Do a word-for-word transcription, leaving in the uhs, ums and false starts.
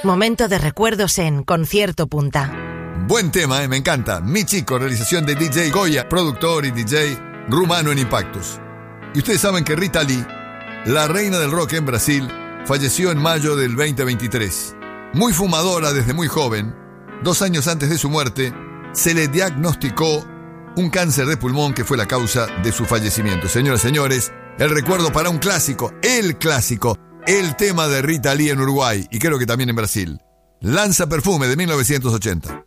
Momento de recuerdos en Concierto Punta. Buen tema, eh, me encanta. Mi Chico, realización de D J Goya, productor y D J rumano en Impactos. Y ustedes saben que Rita Lee, la reina del rock en Brasil, falleció en mayo del veinte veintitrés. Muy fumadora desde muy joven, dos años antes de su muerte, se le diagnosticó un cáncer de pulmón que fue la causa de su fallecimiento. Señoras y señores, el recuerdo para un clásico, el clásico, el tema de Rita Lee en Uruguay y creo que también en Brasil. Lanza Perfume de mil novecientos ochenta.